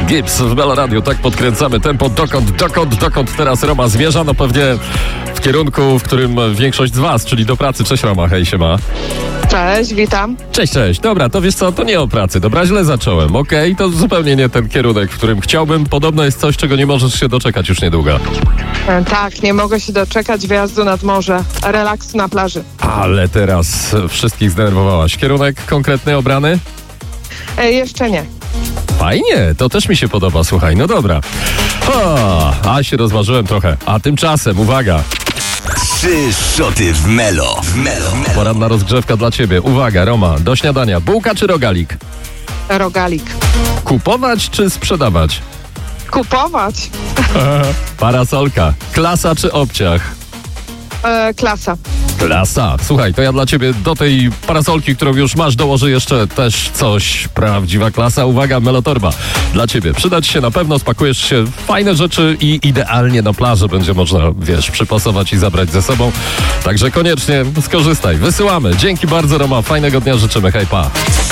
Gibbs w Melo Radio, tak podkręcamy tempo. Dokąd teraz Roma zmierza? No pewnie w kierunku, w którym większość z was, czyli do pracy. Cześć Roma, hej, siema. Cześć, witam. Cześć. Dobra, to wiesz co, to nie o pracy. Dobra, źle zacząłem. Okej, to zupełnie nie ten kierunek, w którym chciałbym. Podobno jest coś, czego nie możesz się doczekać już niedługo. Tak, nie mogę się doczekać wyjazdu nad morze, relaksu na plaży. Ale teraz wszystkich zdenerwowałaś. Kierunek konkretny obrany? Jeszcze nie. Fajnie, to też mi się podoba, słuchaj, no dobra. A się rozważyłem trochę. A tymczasem, uwaga. 3 szoty w Melo. Poranna rozgrzewka dla ciebie. Uwaga, Roma, do śniadania. Bułka czy rogalik? Rogalik. Kupować czy sprzedawać? Kupować. Parasolka. Klasa czy obciach? Klasa. Klasa. Słuchaj, to ja dla ciebie do tej parasolki, którą już masz, dołożę jeszcze też coś. Prawdziwa klasa. Uwaga, Melotorba. Dla ciebie. Przydać się na pewno, spakujesz się w fajne rzeczy i idealnie na plaży będzie można, wiesz, przypasować i zabrać ze sobą. Także koniecznie skorzystaj. Wysyłamy. Dzięki bardzo, Roma. Fajnego dnia życzymy. Hej, pa.